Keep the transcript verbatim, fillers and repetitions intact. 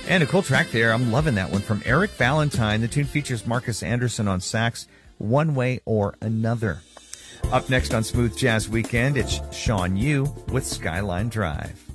And a cool track there. I'm loving that one from Eric Valentine. The tune features Marcus Anderson on sax, One Way or Another. Up next on Smooth Jazz Weekend, it's Sean Yu with Skyline Drive.